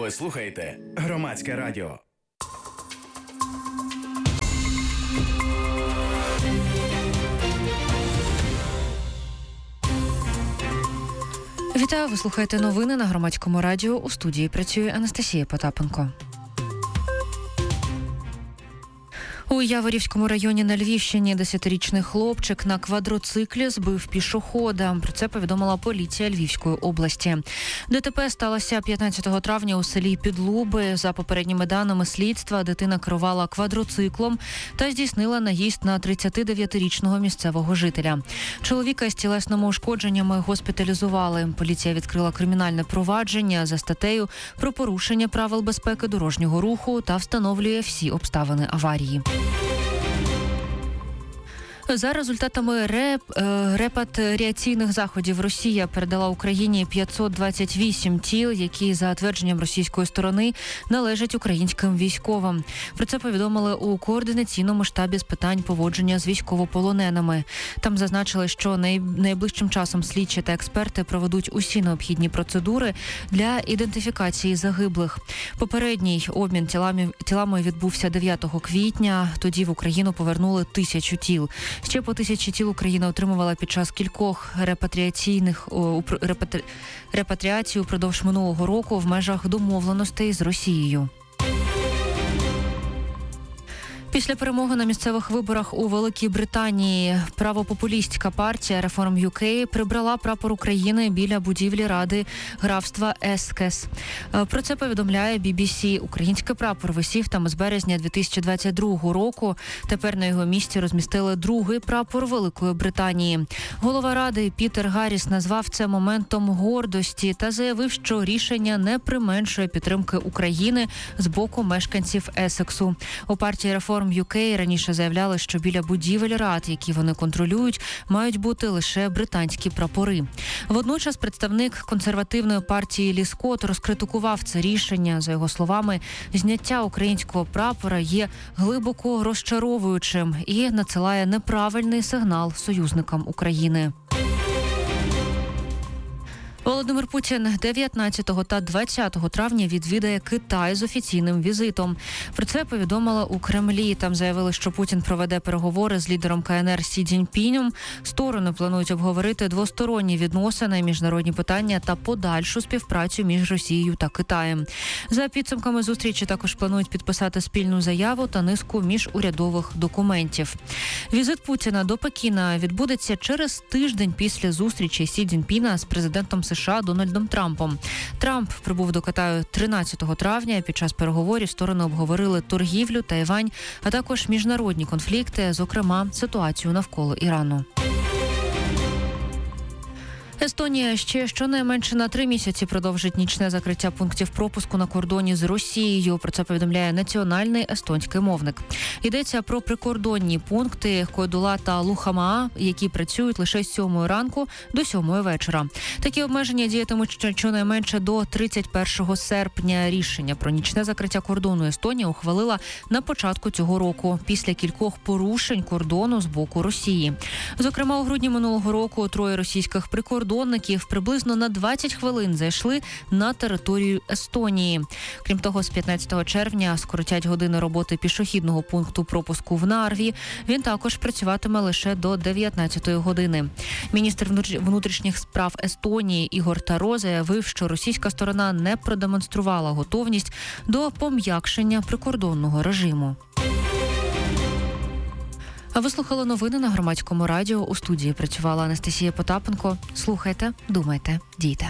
Ви слухаєте Громадське радіо. Вітаю, ви слухаєте новини на Громадському радіо. У студії працює Анастасія Потапенко. У Яворівському районі на Львівщині 10-річний хлопчик на квадроциклі збив пішохода. Про це повідомила поліція Львівської області. ДТП сталося 15 травня у селі Підлуби. За попередніми даними слідства, дитина керувала квадроциклом та здійснила наїзд на 39-річного місцевого жителя. Чоловіка з тілесними ушкодженнями госпіталізували. Поліція відкрила кримінальне провадження за статтею про порушення правил безпеки дорожнього руху та встановлює всі обставини аварії. За результатами репатріаційних заходів Росія передала Україні 528 тіл, які, за твердженням російської сторони, належать українським військовим. Про це повідомили у координаційному штабі з питань поводження з військовополоненими. Там зазначили, що найближчим часом слідчі та експерти проведуть усі необхідні процедури для ідентифікації загиблих. Попередній обмін тілами відбувся 9 квітня. Тоді в Україну повернули 1000 тіл. Ще по 1000 тіл Україна отримувала під час кількох репатріацій упродовж минулого року в межах домовленостей з Росією. Після перемоги на місцевих виборах у Великій Британії правопопулістська партія Reform UK прибрала прапор України біля будівлі Ради графства Ескес. Про це повідомляє BBC. Український прапор висів там з березня 2022 року. Тепер на його місці розмістили другий прапор Великої Британії. Голова Ради Пітер Гарріс назвав це моментом гордості та заявив, що рішення не применшує підтримки України з боку мешканців Есексу. У партії Reform UK раніше заявляли, що біля будівель рад, які вони контролюють, мають бути лише британські прапори. Водночас представник консервативної партії Лі Скотт розкритикував це рішення. За його словами, зняття українського прапора є глибоко розчаровуючим і надсилає неправильний сигнал союзникам України. Володимир Путін 19 та 20 травня відвідає Китай з офіційним візитом. Про це повідомили у Кремлі. Там заявили, що Путін проведе переговори з лідером КНР Сі Цзіньпінем. Сторони планують обговорити двосторонні відносини, міжнародні питання та подальшу співпрацю між Росією та Китаєм. За підсумками зустрічі також планують підписати спільну заяву та низку міжурядових документів. Візит Путіна до Пекіна відбудеться через тиждень після зустрічі Сі Цзіньпіна з президентом США Дональдом Трампом. Трамп прибув до Китаю 13 травня. Під час переговорів сторони обговорили торгівлю, Тайвань, а також міжнародні конфлікти, зокрема ситуацію навколо Ірану. Естонія ще щонайменше на 3 місяці продовжить нічне закриття пунктів пропуску на кордоні з Росією. Про це повідомляє національний естонський мовник. Йдеться про прикордонні пункти Койдула та Лухамаа, які працюють лише з 7 ранку до 7 вечора. Такі обмеження діятимуть щонайменше до 31 серпня. Рішення про нічне закриття кордону Естонія ухвалила на початку цього року, після кількох порушень кордону з боку Росії. Зокрема, у грудні минулого року 3 російських прикордонників приблизно на 20 хвилин зайшли на територію Естонії. Крім того, з 15 червня скоротять години роботи пішохідного пункту пропуску в Нарві. Він також працюватиме лише до 19 години. Міністр внутрішніх справ Естонії Ігор Таро заявив, що російська сторона не продемонструвала готовність до пом'якшення прикордонного режиму. А ви слухали новини на Громадському радіо. У студії працювала Анастасія Потапенко. Слухайте, думайте, дійте.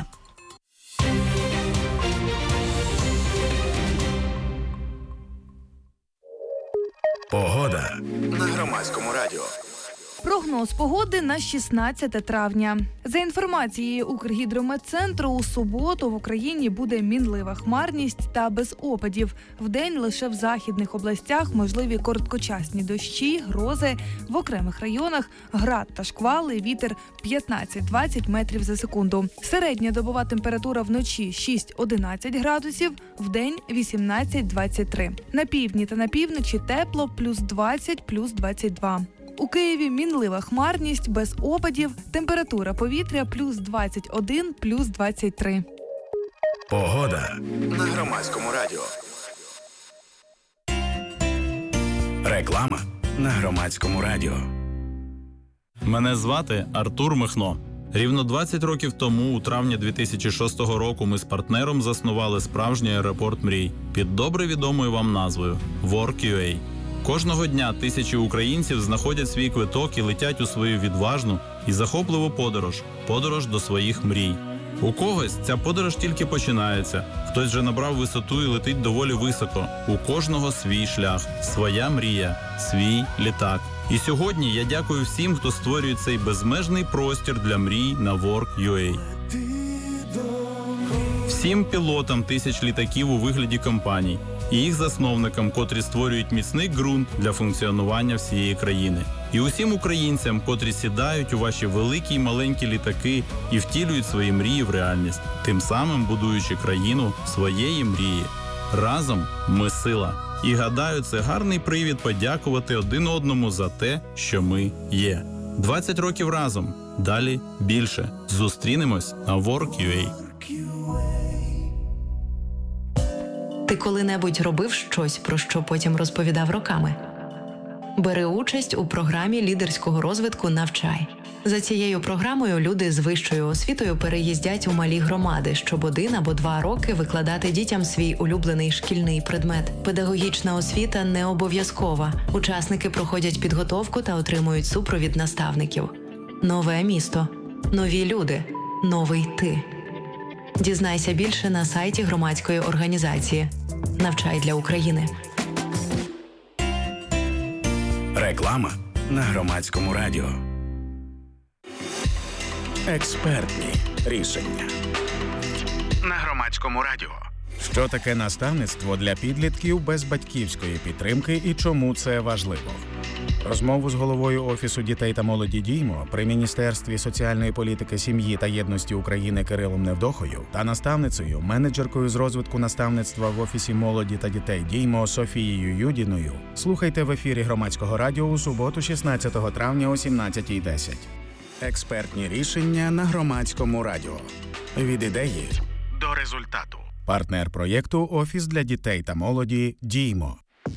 Погода на Громадському радіо. Прогноз погоди на 16 травня. За інформацією Укргідрометцентру, у суботу в Україні буде мінлива хмарність та без опадів. Вдень лише в західних областях можливі короткочасні дощі, грози, в окремих районах град та шквали, вітер 15-20 метрів за секунду. Середня добова температура вночі 6-11 градусів, вдень 18-23. На півдні та на півночі тепло плюс 20, плюс 22. У Києві мінлива хмарність, без опадів, температура повітря плюс 21, плюс 23. Погода на Громадському радіо. Реклама на Громадському радіо. Мене звати Артур Михно. Рівно 20 років тому, у травні 2006 року, ми з партнером заснували справжній аеропорт мрій під добре відомою вам назвою Work.ua. Кожного дня тисячі українців знаходять свій квиток і летять у свою відважну і захопливу подорож до своїх мрій. У когось ця подорож тільки починається, хтось вже набрав висоту і летить доволі високо. У кожного свій шлях, своя мрія, свій літак. І сьогодні я дякую всім, хто створює цей безмежний простір для мрій на Work.ua. Всім пілотам тисяч літаків у вигляді компаній і їх засновникам, котрі створюють міцний ґрунт для функціонування всієї країни. І усім українцям, котрі сідають у ваші великі й маленькі літаки і втілюють свої мрії в реальність, тим самим будуючи країну своєї мрії. Разом ми сила. І гадаю, це гарний привід подякувати один одному за те, що ми є. 20 років разом. Далі більше. Зустрінемось на Work.ua. Ти коли-небудь робив щось, про що потім розповідав роками? Бери участь у програмі лідерського розвитку «Навчай». За цією програмою люди з вищою освітою переїздять у малі громади, щоб 1 або 2 роки викладати дітям свій улюблений шкільний предмет. Педагогічна освіта не обов'язкова. Учасники проходять підготовку та отримують супровід наставників. Нове місто. Нові люди. Новий ти. Дізнайся більше на сайті громадської організації «Навчай для України». Реклама на Громадському радіо. Експертні рішення на Громадському радіо. Що таке наставництво для підлітків без батьківської підтримки і чому це важливо? Розмову з головою Офісу дітей та молоді «Діймо» при Міністерстві соціальної політики, сім'ї та єдності України Кирилом Невдохою та наставницею, менеджеркою з розвитку наставництва в Офісі молоді та дітей «Діймо» Софією Юдіною слухайте в ефірі Громадського радіо у суботу 16 травня о 17:10. Експертні рішення на Громадському радіо. Від ідеї до результату. Партнер проєкту «Офіс для дітей та молоді «Діймо».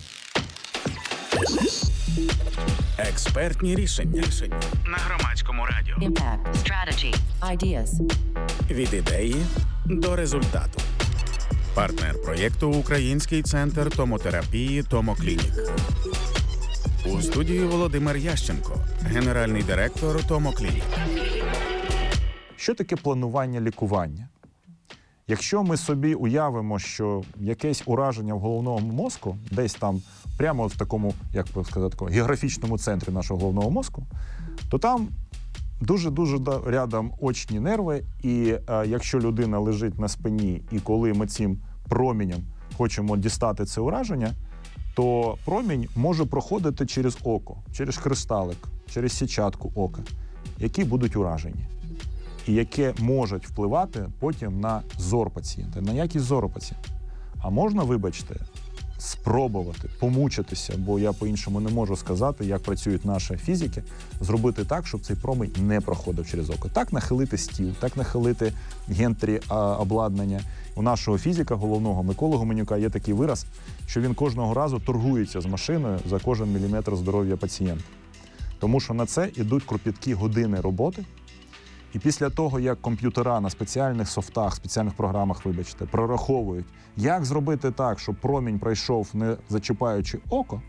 Експертні рішення на Громадському радіо. Impact, strategy, ideas. Від ідеї до результату. Партнер проєкту «Український центр томотерапії «Томоклінік». У студії Володимир Ященко, генеральний директор «Томоклінік». Що таке планування лікування? Якщо ми собі уявимо, що якесь ураження в головному мозку, десь там прямо в такому, як би сказати, географічному центрі нашого головного мозку, то там дуже-дуже рядом очні нерви, і якщо людина лежить на спині, і коли ми цим промінням хочемо дістати це ураження, то промінь може проходити через око, через кристалик, через сітчатку ока, які будуть уражені. І яке можуть впливати потім на зор пацієнта, на якість зору пацієнта. А можна, вибачте, спробувати, помучитися, бо я по-іншому не можу сказати, як працюють наші фізики, зробити так, щоб цей промінь не проходив через око. Так нахилити стіл, так нахилити гентрі обладнання. У нашого фізика головного, Миколи Гуменюка, є такий вираз, що він кожного разу торгується з машиною за кожен міліметр здоров'я пацієнта. Тому що на це йдуть кропіткі години роботи. І після того, як комп'ютера на спеціальних софтах, спеціальних програмах, вибачте, прораховують, як зробити так, щоб промінь пройшов, не зачіпаючи око,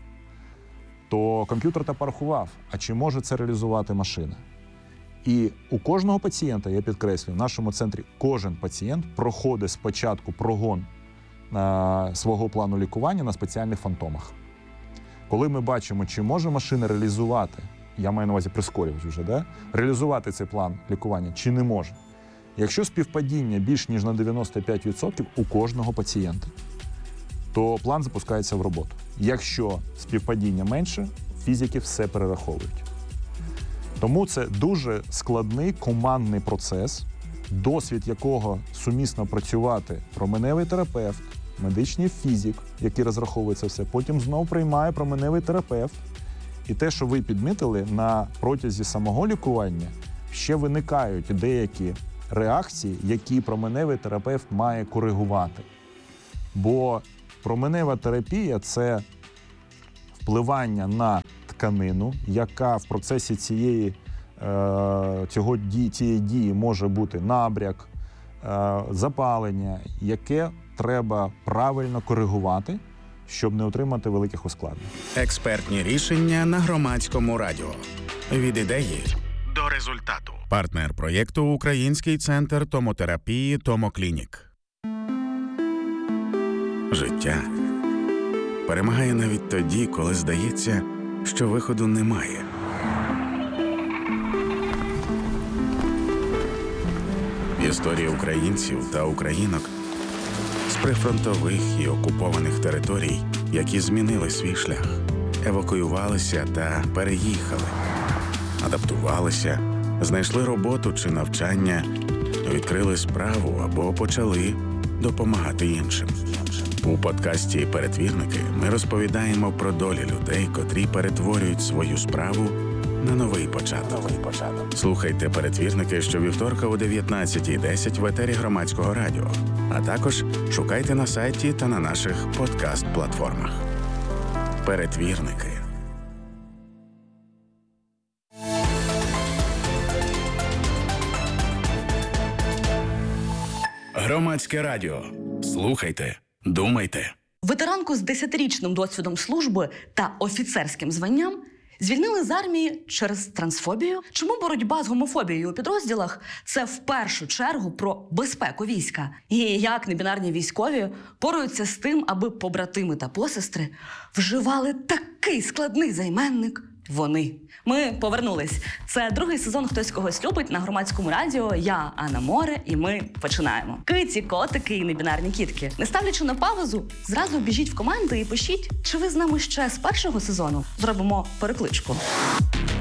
то комп'ютер та порахував, а чи може це реалізувати машина. І у кожного пацієнта, я підкреслюю, в нашому центрі кожен пацієнт проходить спочатку прогон свого плану лікування на спеціальних фантомах. Коли ми бачимо, чи може машина реалізувати, я маю на увазі прискорювач вже, да? Реалізувати цей план лікування, чи не може. Якщо співпадіння більш ніж на 95% у кожного пацієнта, то план запускається в роботу. Якщо співпадіння менше, фізики все перераховують. Тому це дуже складний командний процес, досвід якого сумісно працювати променевий терапевт, медичний фізик, який розраховує це все, потім знову приймає променевий терапевт. І те, що ви підмітили, на протязі самого лікування ще виникають деякі реакції, які променевий терапевт має коригувати. Бо променева терапія – це впливання на тканину, яка в процесі цієї дії може бути набряк, запалення, яке треба правильно коригувати, щоб не отримати великих ускладнень. Експертні рішення на Громадському радіо. Від ідеї до результату. Партнер проєкту – Український центр томотерапії «Томоклінік». Життя перемагає навіть тоді, коли здається, що виходу немає. Історії українців та українок з прифронтових і окупованих територій, які змінили свій шлях, евакуювалися та переїхали, адаптувалися, знайшли роботу чи навчання, відкрили справу або почали допомагати іншим. У подкасті «Перетвірники» ми розповідаємо про долі людей, котрі перетворюють свою справу на новий початок. Слухайте «Перетвірники» щовівторка о 19:10 в етері Громадського радіо, а також шукайте на сайті та на наших подкаст-платформах. «Перетвірники». Громадське радіо. Слухайте, думайте. Ветеранку з 10-річним досвідом служби та офіцерським званням звільнили з армії через трансфобію. Чому боротьба з гомофобією у підрозділах – це в першу чергу про безпеку війська? І як небінарні військові поруються з тим, аби побратими та посестри вживали такий складний займенник «вони». Ми повернулись. Це другий сезон «Хтось когось любить» на Громадському радіо. Я Анна Море, і ми починаємо. Киці, котики і небінарні кітки. Не ставлячи на паузу, зразу біжіть в команди і пишіть, чи ви з нами ще з першого сезону. Зробимо перекличку.